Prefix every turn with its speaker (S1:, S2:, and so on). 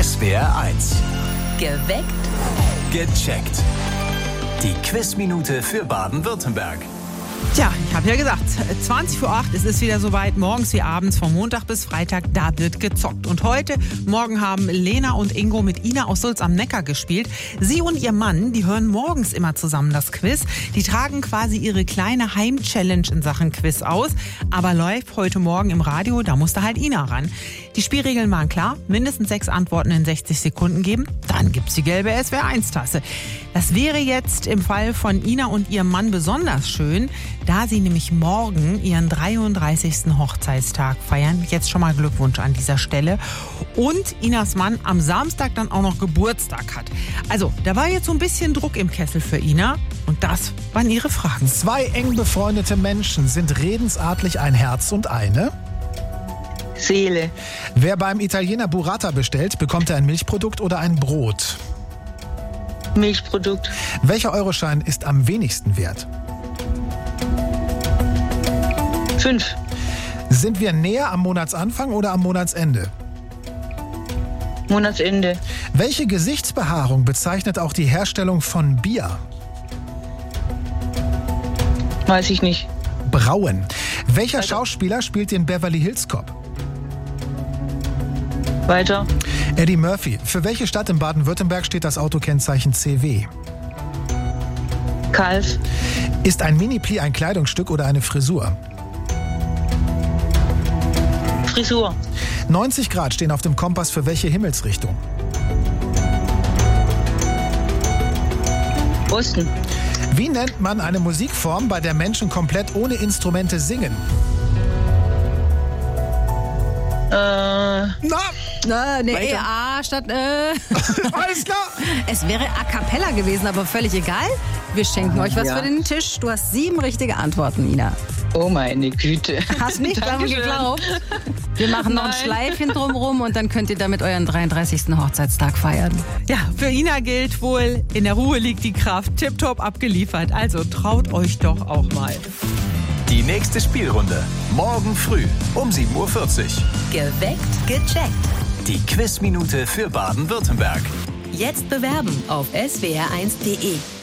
S1: SWR1.
S2: Geweckt.
S1: Gecheckt. Die Quizminute für Baden-Württemberg.
S3: Tja, ich habe ja gesagt, 20 vor 8, es ist wieder soweit, morgens wie abends, von Montag bis Freitag, da wird gezockt. Und heute Morgen haben Lena und Ingo mit Ina aus Sulz am Neckar gespielt. Sie und ihr Mann, die hören morgens immer zusammen das Quiz. Die tragen quasi ihre kleine Heim-Challenge in Sachen Quiz aus. Aber läuft heute Morgen im Radio, da musste halt Ina ran. Die Spielregeln waren klar, mindestens 6 Antworten in 60 Sekunden geben, dann gibt's die gelbe SWR1-Tasse. Das wäre jetzt im Fall von Ina und ihrem Mann besonders schön, da sie nämlich morgen ihren 33. Hochzeitstag feiern. Jetzt schon mal Glückwunsch an dieser Stelle. Und Inas Mann am Samstag dann auch noch Geburtstag hat. Also, da war jetzt so ein bisschen Druck im Kessel für Ina. Und das waren ihre Fragen.
S4: 2 eng befreundete Menschen sind redensartlich ein Herz und eine
S5: Seele.
S4: Wer beim Italiener Burrata bestellt, bekommt er ein Milchprodukt oder ein Brot?
S5: Milchprodukt.
S4: Welcher Euroschein ist am wenigsten wert?
S5: 5.
S4: Sind wir näher am Monatsanfang oder am Monatsende?
S5: Monatsende.
S4: Welche Gesichtsbehaarung bezeichnet auch die Herstellung von Bier?
S5: Weiß ich nicht.
S4: Brauen. Welcher Schauspieler spielt den Beverly Hills Cop?
S5: Weiter.
S4: Eddie Murphy. Für welche Stadt in Baden-Württemberg steht das Autokennzeichen CW?
S5: Kalf.
S4: Ist ein Mini-Pli ein Kleidungsstück oder eine Frisur?
S5: Frisur.
S4: 90 Grad stehen auf dem Kompass für welche Himmelsrichtung?
S5: Osten.
S4: Wie nennt man eine Musikform, bei der Menschen komplett ohne Instrumente singen?
S6: Nee, A statt
S4: Alles klar!
S6: Es wäre A Cappella gewesen, aber völlig egal. Wir schenken euch was für den Tisch. Du hast 7 richtige Antworten, Ina.
S5: Oh meine Güte.
S6: Hast nicht daran
S5: Dankeschön.
S6: geglaubt? Wir machen noch ein Schleifchen drumrum und dann könnt ihr damit euren 33. Hochzeitstag feiern.
S3: Ja, für Ina gilt wohl, in der Ruhe liegt die Kraft, tipptopp abgeliefert. Also traut euch doch auch mal.
S1: Die nächste Spielrunde. Morgen früh um 7.40 Uhr.
S2: Geweckt. Gecheckt.
S1: Die Quizminute für Baden-Württemberg.
S2: Jetzt bewerben auf swr1.de.